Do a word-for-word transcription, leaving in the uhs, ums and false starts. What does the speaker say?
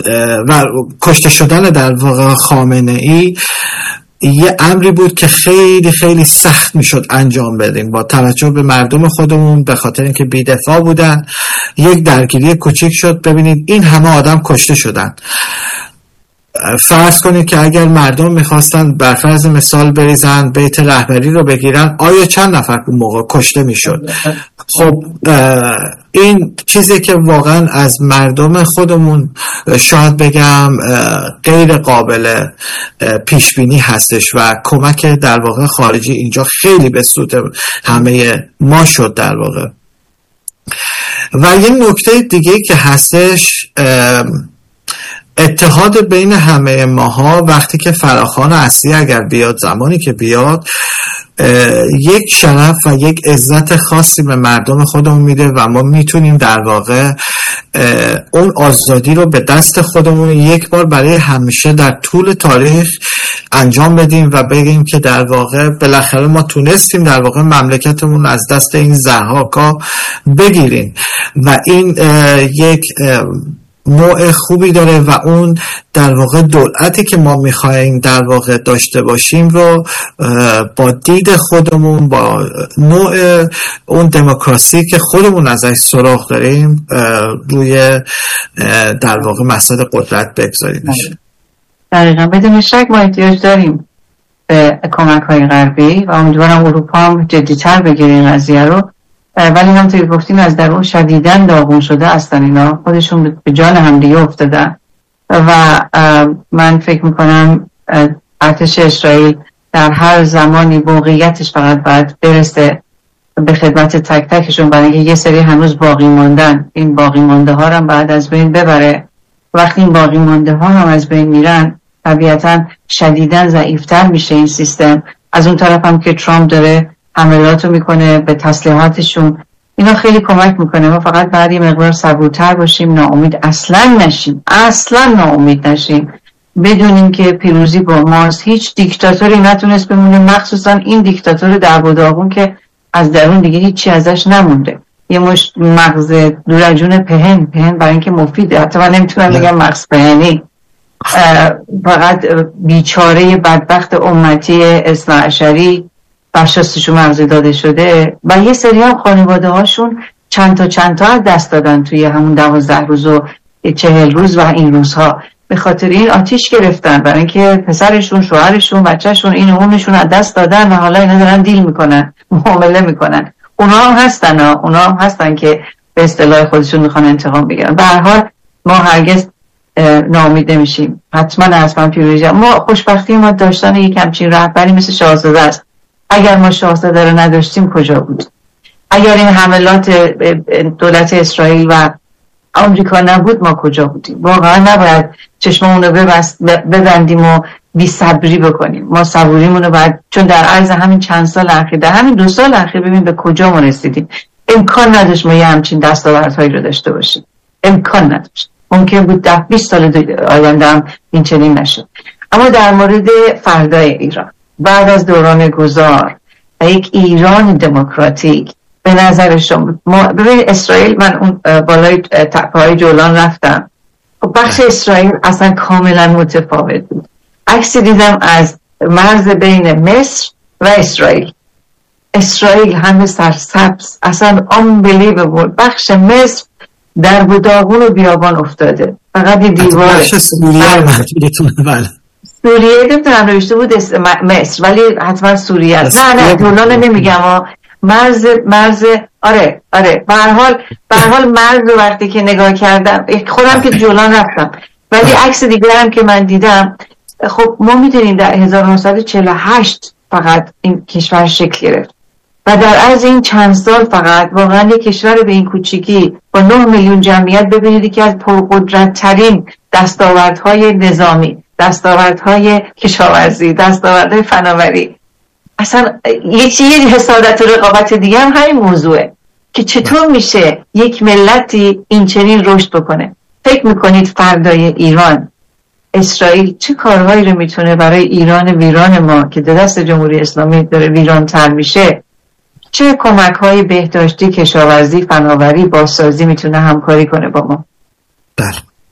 و کشته شدن در واقع خامنه ای یه امری بود که خیلی خیلی سخت میشد انجام بدیم با توجه به مردم خودمون، به خاطر اینکه بی‌دفاع بودن. یک درگیری کوچیک شد، ببینید این همه آدم کشته شدن. فرض کنید که اگر مردم میخواستن بر فرض مثال بریزن بیت رهبری رو بگیرن، آیا چند نفر اون موقع کشته میشد؟ خب این چیزی که واقعا از مردم خودمون شاید بگم غیر قابل پیش بینی هستش و کمک در واقع خارجی اینجا خیلی به سود همه ما شد در واقع. و یه نکته دیگه که هستش، اتحاد بین همه ماها وقتی که فراخوان اصلی اگر بیاد، زمانی که بیاد، یک شرف و یک عزت خاصی به مردم خودمون میده و ما میتونیم در واقع اون آزادی رو به دست خودمون یک بار برای همیشه در طول تاریخ انجام بدیم و بگیم که در واقع بالاخره ما تونستیم در واقع مملکتمون از دست این ضحاکا بگیریم و این یک نوع خوبی داره و اون در واقع دولتی که ما میخوایم در واقع داشته باشیم رو با دید خودمون، با نوع اون دموکراسی که خودمون ازش سراغ داریم روی در واقع مسائل قدرت بگذاریم. دقیقا بدون شک ما احتیاج داریم به کمک های غربی و امیدوارم اروپا هم جدی‌تر بگیره این قضیه رو، ولی همونطوری گفتیم از درون شدیداً داغون شده هستن اینا، خودشون به جان هم دیگه افتادن و من فکر میکنم ارتش اسرائیل در هر زمانی موقعیتش فقط باید برسه به خدمت تک تکشون، برای اینکه یه سری هنوز باقی ماندن، این باقی مانده ها هم بعد از بین ببره. وقتی این باقی مانده ها هم از بین میرن طبیعتاً شدیداً ضعیفتر میشه این سیستم. از اون طرف هم که ترامپ داره حملاتو میکنه به تسلیحاتشون، اینا خیلی کمک میکنه. ما فقط بعد یه مقدار صبورتر باشیم، ناامید اصلا نشیم، اصلا ناامید نشیم، بدونیم که پیروزی با ماست. هیچ دیکتاتوری نتونست بمونه، مخصوصا این دیکتاتور درب و داغون که از درون دیگه هیچی ازش نمونده. یه مش مغز دورجون پهن پهن برای اینکه مفیده، حتی من نمیتونم بگم مغز پهنی، فقط بیچاره بدبخت امتی اثنا عشری بخشستشون مغزی داده شده و یه سری هم خانواده هاشون چند تا چند تا دست دادن توی همون دوازده روز و چهل روز و این روزها، به خاطر این آتیش گرفتن، برای اینکه پسرشون، شوهرشون، بچهشون، این اونشون از دست دادن و حالا اینا دارن دیل میکنن، معامله میکنن. اونا هم هستن ها. اونا هم هستن که به اصطلاح خودشون میخوان انتقام بگیرن. به هر حال ما هرگز ناامید نمیشیم، حتما حتما پیروزی. ما خوشبختی ما داشتن یک همچین رهبری مثل شاهزاده است. اگر ما شاهزاده رو نداشتیم کجا بود؟ اگر این حملات دولت اسرائیل و آمریکا نبود ما کجا بودیم؟ واقعا نباید چشممون رو ببندیم و بی صبری بکنیم. ما صبوریمون رو باید، چون در عرض همین چند سال اخیر، در همین دو سال اخیر ببین به کجا ما رسیدیم. امکان نداشت ما یه همچین دستاوردهایی رو داشته باشیم، امکان نداشت. ممکن بود ده بیست سال آینده هم این چنین نشد. اما در مورد فردای ایران بعد از دوران گذار و یک ایران دموکراتیک، به نظر شما ما ببینید اسرائیل، من اون بالای تپه‌های جولان رفتم، بخش اسرائیل اصلا کاملا متفاوت بود. عکسی دیدم از مرز بین مصر و اسرائیل. اسرائیل همه سرسبز، اصلا unbelievable. بخش مصر در بوداغون و بیابان افتاده، فقط یه دیوار. بخش سوریه بله سوریه نمیتونم نوشته بود مصر، ولی حتما سوریه است. نه نه جولان نمیگم ها، مرز مرز آره آره به هر حال به هر حال مرز رو وقتی که نگاه کردم، خودم که جولان رفتم، ولی عکس دیگه هم که من دیدم، خب ما میدونیم در هزار و نهصد و چهل و هشت فقط این کشور شکل گرفت و در عرض این چند سال فقط واقعا یک کشور به این کوچیکی با نه میلیون جمعیت، ببینید که از پرقدرت ترین دستاوردهای نظامی، دستاوردهای کشاورزی، دستاوردهای فناوری، اصلا یک چیزی حسادت و رقابت دیگه هم همین موضوعه که چطور میشه یک ملتی این چنین رشد بکنه. فکر میکنید فردای ایران، اسرائیل چه کارهایی رو میتونه برای ایران ویران ما که در دست جمهوری اسلامی داره ویران تر میشه، چه کمک های بهداشتی، کشاورزی، فناوری، بازسازی میتونه همکاری کنه با ما؟ بله